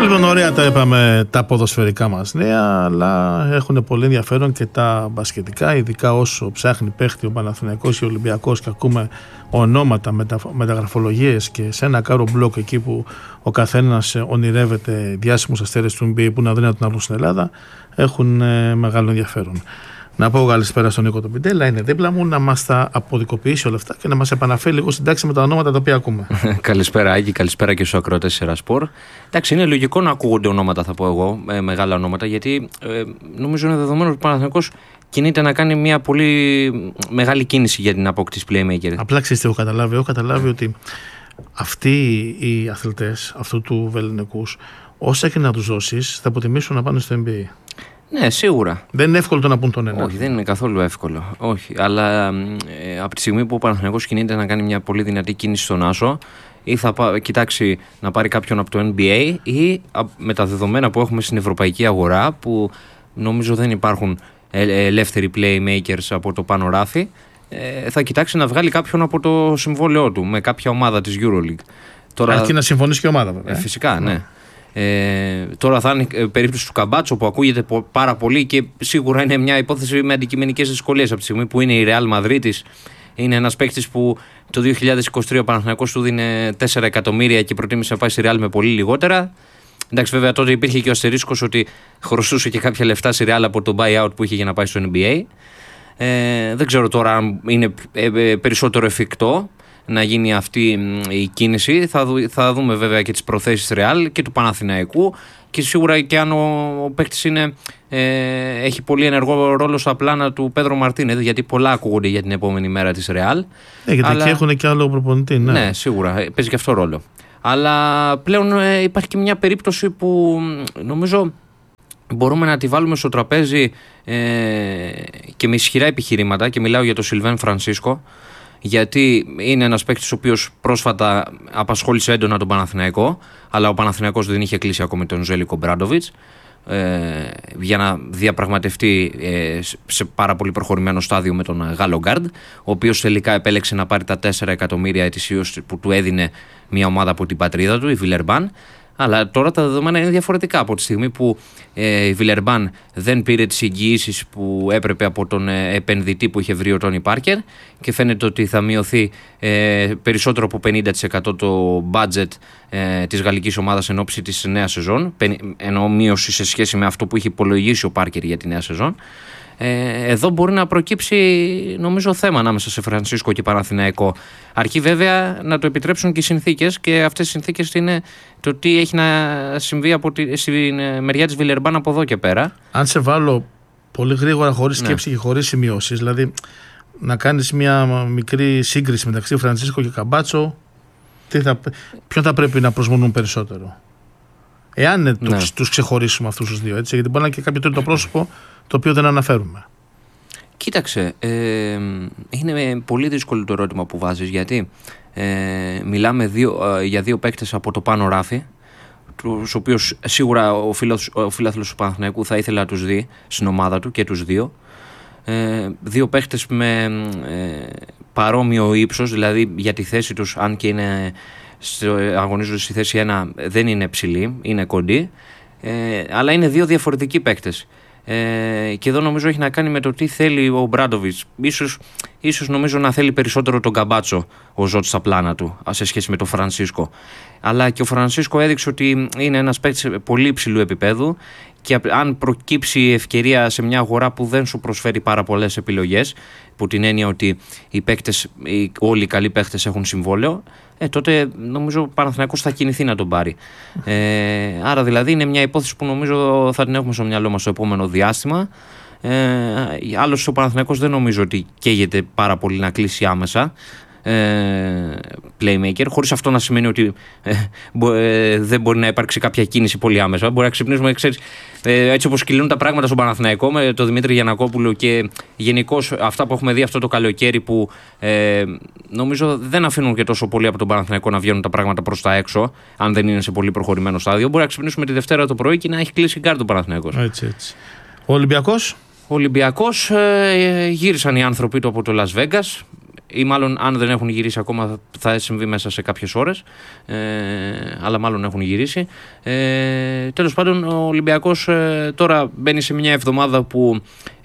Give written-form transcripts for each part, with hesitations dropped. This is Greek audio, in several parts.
Λοιπόν, ωραία τα είπαμε τα ποδοσφαιρικά μας νέα, αλλά έχουν πολύ ενδιαφέρον και τα μπασκετικά, ειδικά όσο ψάχνει παίχτη ο Παναθηναϊκός και ο Ολυμπιακός και ακούμε ονόματα, μεταγραφολογίες και σε ένα κάρο μπλοκ εκεί που ο καθένας ονειρεύεται διάσημους αστέρες του NBA που να δει να τον αρνούν στην Ελλάδα, έχουν μεγάλο ενδιαφέρον. Να πω καλησπέρα στον Νίκο τον Πιντέλα, είναι δίπλα μου, να μας τα αποδικοποιήσει όλα αυτά και να μας επαναφέρει λίγο στην τάξη με τα ονόματα τα οποία ακούμε. Καλησπέρα Άκη, καλησπέρα και στους ακροατές της Ερασπορ. Εντάξει, είναι λογικό να ακούγονται ονόματα, θα πω εγώ, μεγάλα ονόματα, γιατί νομίζω είναι δεδομένο ότι ο Παναθηναϊκός κινείται να κάνει μια πολύ μεγάλη κίνηση για την απόκτηση playmaker. Απλά ξέρετε, έχω καταλάβει ότι αυτοί οι αθλητές αυτού του βεληνικούς, όσα και να τους δώσεις, θα αποτιμήσουν να πάνε στο NBA. Ναι, σίγουρα. Δεν είναι εύκολο το να πούν τον ένα. Όχι, δεν είναι καθόλου εύκολο. Όχι. Αλλά από τη στιγμή που ο Παναθηναϊκός κινείται να κάνει μια πολύ δυνατή κίνηση στον Άσο, ή θα κοιτάξει να πάρει κάποιον από το NBA, ή με τα δεδομένα που έχουμε στην ευρωπαϊκή αγορά, που νομίζω δεν υπάρχουν ελεύθεροι playmakers από το πάνω ράφι, θα κοιτάξει να βγάλει κάποιον από το συμβόλαιό του με κάποια ομάδα της EuroLeague. Αρκεί να συμφωνήσει και η ομάδα, βέβαια. Φυσικά, ναι. Τώρα θα είναι περίπτωση του Καμπάτσο που ακούγεται πάρα πολύ και σίγουρα είναι μια υπόθεση με αντικειμενικές δυσκολίες από τη στιγμή που είναι η Real Madrid. Είναι ένας παίκτης που το 2023 ο Παναθηναϊκός του δίνει 4 εκατομμύρια και προτίμησε να πάει στη Real με πολύ λιγότερα. Εντάξει, βέβαια τότε υπήρχε και ο αστερίσκος ότι χρωστούσε και κάποια λεφτά στη Real από το buyout που είχε για να πάει στο NBA. Δεν ξέρω τώρα αν είναι περισσότερο εφικτό να γίνει αυτή η κίνηση. Θα δούμε βέβαια και τις προθέσεις Real και του Παναθηναϊκού και σίγουρα και αν ο παίκτης έχει πολύ ενεργό ρόλο στα πλάνα του Πέδρο Μαρτίνεθ, γιατί πολλά ακούγονται για την επόμενη μέρα της Real. Γιατί εκεί έχουν και άλλο προπονητή. Ναι, σίγουρα παίζει και αυτό ρόλο. Αλλά πλέον υπάρχει και μια περίπτωση που νομίζω μπορούμε να τη βάλουμε στο τραπέζι και με ισχυρά επιχειρήματα, και μιλάω για τον Σιλβέν Φρανσίσκο, γιατί είναι ένας παίκτης ο οποίος πρόσφατα απασχόλησε έντονα τον Παναθηναϊκό, αλλά ο Παναθηναϊκός δεν είχε κλείσει ακόμη τον Ζέλικο Μπράντοβιτς για να διαπραγματευτεί σε πάρα πολύ προχωρημένο στάδιο με τον Γάλλο Γκάρντ, ο οποίος τελικά επέλεξε να πάρει τα 4 εκατομμύρια ετησίως που του έδινε μια ομάδα από την πατρίδα του, η Βιλερμπάν. Αλλά τώρα τα δεδομένα είναι διαφορετικά από τη στιγμή που η Βιλερμπάν δεν πήρε τις εγγυήσεις που έπρεπε από τον επενδυτή που είχε βρει ο Τόνι Πάρκερ και φαίνεται ότι θα μειωθεί περισσότερο από 50% το budget της γαλλικής ομάδας εν ώψη της νέας σεζόν, ενώ μείωση σε σχέση με αυτό που είχε υπολογίσει ο Πάρκερ για τη νέα σεζόν. Εδώ μπορεί να προκύψει νομίζω θέμα ανάμεσα σε Φρανσίσκο και Παναθηναϊκό. Αρκεί βέβαια να το επιτρέψουν και οι συνθήκες, και αυτές οι συνθήκες είναι το τι έχει να συμβεί στην μεριά της Βιλερμπάν από εδώ και πέρα. Αν σε βάλω πολύ γρήγορα, χωρίς σκέψη και χωρίς σημειώσεις, δηλαδή να κάνεις μια μικρή σύγκριση μεταξύ Φρανσίσκο και Καμπάτσο, ποιον θα πρέπει να προσμονούν περισσότερο? Εάν τους ξεχωρίσουμε αυτούς τους δύο, έτσι, γιατί μπορεί να είναι και κάποιο τρίτο πρόσωπο το οποίο δεν αναφέρουμε. Κοίταξε, είναι πολύ δύσκολο το ερώτημα που βάζεις, γιατί μιλάμε για δύο παίκτες από το πάνω ράφι, τους οποίους σίγουρα ο φίλαθλος του Παναθηναϊκού θα ήθελε να τους δει στην ομάδα του και τους δύο. Δύο παίκτες με παρόμοιο ύψος, δηλαδή για τη θέση τους, αν και αγωνίζονται στη θέση 1, δεν είναι ψηλοί, είναι κοντοί, αλλά είναι δύο διαφορετικοί παίκτες. Και εδώ νομίζω έχει να κάνει με το τι θέλει ο Μπράντοβιτς. Ίσως νομίζω να θέλει περισσότερο τον Καμπάτσο ο Ζωτ στα πλάνα του σε σχέση με τον Φρανσίσκο. Αλλά και ο Φρανσίσκο έδειξε ότι είναι ένας παίκτης πολύ υψηλού επίπεδου, και αν προκύψει ευκαιρία σε μια αγορά που δεν σου προσφέρει πάρα πολλές επιλογές, που την έννοια ότι όλοι οι καλοί παίκτες έχουν συμβόλαιο, τότε νομίζω ο Παναθηναϊκός θα κινηθεί να τον πάρει. Άρα δηλαδή είναι μια υπόθεση που νομίζω θα την έχουμε στο μυαλό μας στο επόμενο διάστημα. Άλλωστε ο Παναθηναϊκός δεν νομίζω ότι καίγεται πάρα πολύ να κλείσει άμεσα playmaker, χωρίς αυτό να σημαίνει ότι δεν μπορεί να υπάρξει κάποια κίνηση πολύ άμεσα. Μπορεί να ξυπνήσουμε, έτσι όπως κυλούν τα πράγματα στον Παναθηναϊκό με τον Δημήτρη Γιαννακόπουλο και γενικώς αυτά που έχουμε δει αυτό το καλοκαίρι, που νομίζω δεν αφήνουν και τόσο πολύ από τον Παναθηναϊκό να βγαίνουν τα πράγματα προς τα έξω, αν δεν είναι σε πολύ προχωρημένο στάδιο. Μπορεί να ξυπνήσουμε τη Δευτέρα το πρωί και να έχει κλείσει γκάρντ ο Παναθηναϊκός. Έτσι. Ο Ολυμπιακός. Γύρισαν οι άνθρωποι του από το Las Vegas. ή μάλλον αν δεν έχουν γυρίσει ακόμα θα συμβεί μέσα σε κάποιες ώρες, αλλά μάλλον έχουν γυρίσει. Τέλος πάντων, ο Ολυμπιακός τώρα μπαίνει σε μια εβδομάδα που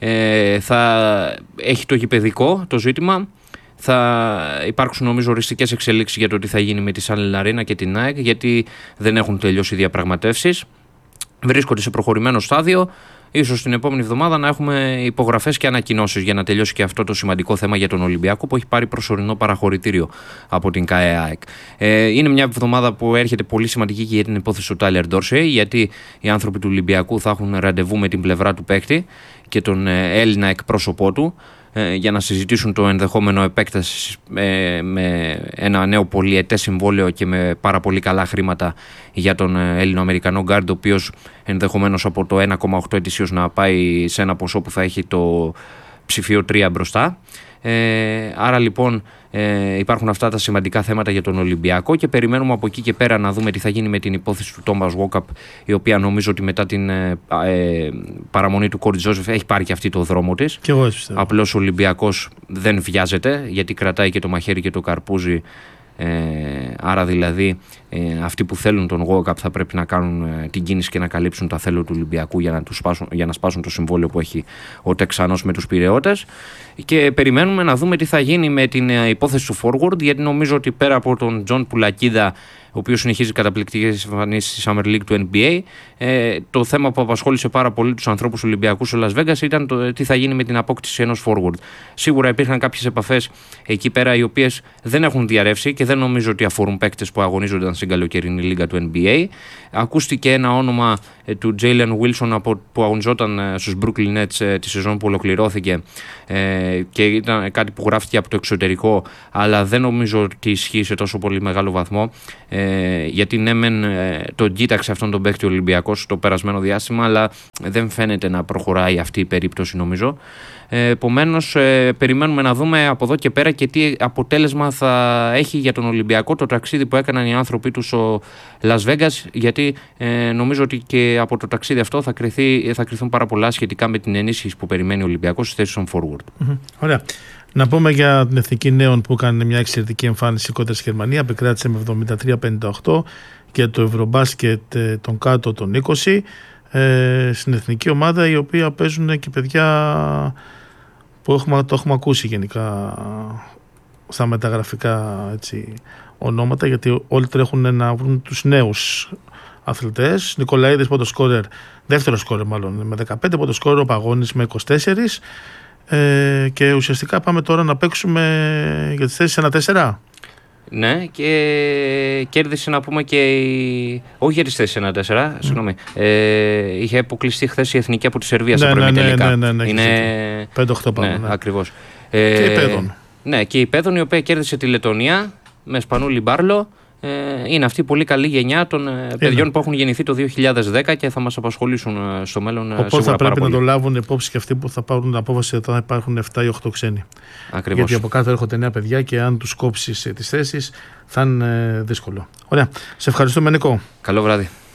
θα έχει το γηπεδικό το ζήτημα. Θα υπάρξουν νομίζω οριστικές εξελίξεις για το τι θα γίνει με τη Salon Arena και την ΑΕΚ, γιατί δεν έχουν τελειώσει οι διαπραγματεύσεις. Βρίσκονται σε προχωρημένο στάδιο. Ίσως την επόμενη εβδομάδα να έχουμε υπογραφές και ανακοινώσεις για να τελειώσει και αυτό το σημαντικό θέμα για τον Ολυμπιακό, που έχει πάρει προσωρινό παραχωρητήριο από την ΚΑΕΑΕΚ. Είναι μια εβδομάδα που έρχεται πολύ σημαντική και για την υπόθεση του Τάιλερ Ντόρσεϊ, γιατί οι άνθρωποι του Ολυμπιακού θα έχουν ραντεβού με την πλευρά του παίκτη και τον Έλληνα εκπρόσωπό του, για να συζητήσουν το ενδεχόμενο επέκταση με ένα νέο πολυετές συμβόλαιο και με πάρα πολύ καλά χρήματα για τον Έλληνο-Αμερικανό γκάρντ, ο οποίος ενδεχομένως από το 1,8 ετησίως να πάει σε ένα ποσό που θα έχει το ψηφίο 3 μπροστά. Άρα λοιπόν υπάρχουν αυτά τα σημαντικά θέματα για τον Ολυμπιακό και περιμένουμε από εκεί και πέρα να δούμε τι θα γίνει με την υπόθεση του Τόμας Walkup, η οποία νομίζω ότι μετά την παραμονή του Κόρι Τζόζεφ έχει πάρει και αυτή το δρόμο της. Απλώς ο Ολυμπιακός δεν βιάζεται, γιατί κρατάει και το μαχαίρι και το καρπούζι. Άρα δηλαδή αυτοί που θέλουν τον Walkup θα πρέπει να κάνουν την κίνηση και να καλύψουν τα θέλω του Ολυμπιακού για να σπάσουν το συμβόλαιο που έχει ο Τεξανός με τους Πειραιώτες, και περιμένουμε να δούμε τι θα γίνει με την υπόθεση του forward, γιατί νομίζω ότι πέρα από τον Τζον Πουλακίδα, ο οποίος συνεχίζει καταπληκτικές εμφανίσεις στη Summer League του NBA, το θέμα που απασχόλησε πάρα πολύ τους ανθρώπους Ολυμπιακούς στο Las Vegas ήταν το τι θα γίνει με την απόκτηση ενός forward. Σίγουρα υπήρχαν κάποιες επαφές εκεί πέρα οι οποίες δεν έχουν διαρρεύσει και δεν νομίζω ότι αφορούν παίκτες που αγωνίζονταν στην καλοκαιρινή λίγα του NBA. Ακούστηκε ένα όνομα του Jalen Wilson που αγωνιζόταν στους Brooklyn Nets τη σεζόν που ολοκληρώθηκε, και ήταν κάτι που γράφτηκε από το εξωτερικό, αλλά δεν νομίζω ότι ισχύει σε τόσο πολύ μεγάλο βαθμό, γιατί ναι μεν τον κοίταξε αυτόν τον παίκτη ο Ολυμπιακός το περασμένο διάστημα, αλλά δεν φαίνεται να προχωράει αυτή η περίπτωση νομίζω. Επομένως περιμένουμε να δούμε από εδώ και πέρα και τι αποτέλεσμα θα έχει για τον Ολυμπιακό το ταξίδι που έκαναν οι άνθρωποι του στο Las Vegas, γιατί νομίζω ότι και από το ταξίδι αυτό θα κρυθούν πάρα πολλά σχετικά με την ενίσχυση που περιμένει ο Ολυμπιακός στη θέση των forward. Ωραία. Να πούμε για την Εθνική Νέων που έκανε μια εξαιρετική εμφάνιση κόντρα στη Γερμανία, επικράτησε με 73-58 και το Ευρωμπάσκετ των κάτω των 20, στην εθνική ομάδα, η οποία παίζουν και παιδιά που το έχουμε ακούσει γενικά στα μεταγραφικά ονόματα, γιατί όλοι τρέχουν να βρουν τους νέους αθλητές. Νικολαίδης ποντοσκόρερ, δεύτερο σκόρερ μάλλον με 15, ποντοσκόρερ ο Παγώνης με 24, και ουσιαστικά πάμε τώρα να παίξουμε για τις θέσεις 1-4. Ναι, και κέρδισε να πούμε και όχι για τις θέσεις 1-4, συγγνώμη. Είχε αποκλειστεί χθες η Εθνική από τη Σερβία σε προημιτελικά. Ναι, είναι 5-8 πάμε. Ναι, ακριβώς. Και η Πέδων. Ναι, και η Πέδων, η οποία κέρδισε τη Λετωνία με Σπανούλη Μπάρλο. Είναι αυτή η πολύ καλή γενιά των παιδιών που έχουν γεννηθεί το 2010 και θα μας απασχολήσουν στο μέλλον. Οπότε θα πρέπει να το λάβουν υπόψη και αυτοί που θα πάρουν την απόφαση ότι θα υπάρχουν 7 ή 8 ξένοι. Ακριβώς. Γιατί από κάτω έρχονται νέα παιδιά και αν τους κόψεις τις θέσεις θα είναι δύσκολο. Ωραία. Σε ευχαριστούμε, Νικό. Καλό βράδυ.